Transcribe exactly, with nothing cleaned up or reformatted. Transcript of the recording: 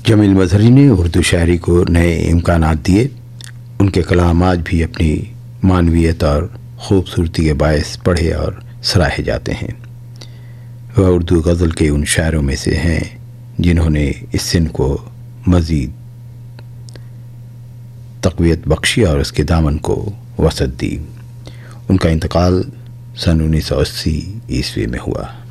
जमील मजहरी ने उर्दू शायरी को नए इम्कानात दिए। उनके कलाम आज भी अपनी मानवियत और ख़ूबसूरती के बायस पढ़े और सराहे जाते हैं। वह उर्दू गज़ल के उन शायरों में से हैं जिन्होंने इस सिन को मज़ीद तक़वियत बख्शी और उसके दामन को वसअत दी। उनका इंतकाल सन उन्नीस सौ अस्सी ईस्वी में हुआ।